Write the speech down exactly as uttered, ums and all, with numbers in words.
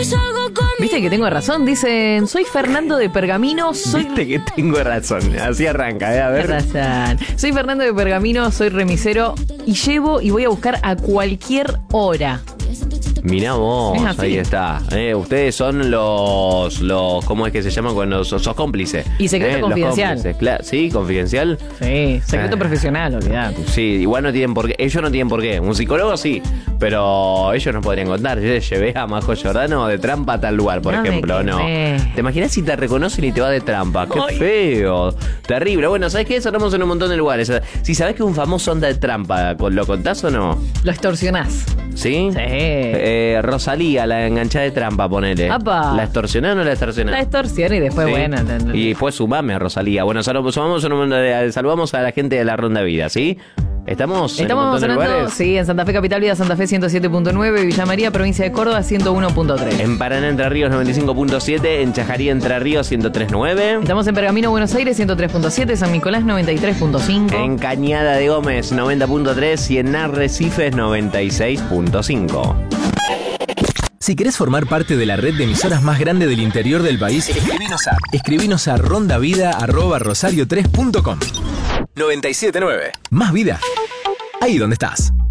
Viste que tengo razón, dicen, soy Fernando de Pergamino, soy... Viste que tengo razón, así arranca, ¿eh? A ver. Razón. Soy Fernando de Pergamino, soy remisero y llevo y voy a buscar a cualquier hora. Mirá vos, ahí está. Eh, ustedes son los, los, ¿cómo es que se llaman cuando sos, sos cómplices? Y secreto eh, confidencial. Claro, sí, confidencial. Sí, secreto eh. profesional, olvidate. Sí, igual no tienen por qué, ellos no tienen por qué. Un psicólogo sí, pero ellos no podrían contar. Yo les llevé a Majo Giordano de trampa a tal lugar, por no ejemplo, no. ¿Te imaginas si te reconocen y te va de trampa? ¡Qué Ay. feo! Terrible. Bueno, ¿sabes qué? Sonamos en un montón de lugares. Si sabés que un famoso anda de trampa, ¿lo contás o no? Lo extorsionás. ¿Sí? Sí. Eh, Rosalía, la enganchada de trampa, ponele. Apa. ¿La extorsionás o no la extorsionás? La extorsión y después, sí. bueno. Y después sumame a Rosalía. Bueno, saludamos, saludamos a la gente de la Ronda Vida, ¿sí? ¿Estamos, Estamos en un montón de lugares? Sí, en Santa Fe Capital, Vida Santa Fe ciento siete punto nueve, Villa María, provincia de Córdoba ciento uno punto tres. En Paraná, Entre Ríos noventa y cinco punto siete, en Chajarí, Entre Ríos ciento tres punto nueve. Estamos en Pergamino, Buenos Aires ciento tres punto siete, San Nicolás noventa y tres punto cinco. En Cañada de Gómez noventa punto tres y en Arrecifes noventa y seis punto cinco. Si querés formar parte de la red de emisoras más grande del interior del país, escribinos a, escribinos a rondavida arroba rosario tres punto com. noventa y siete punto nueve. Más vida. Ahí donde estás.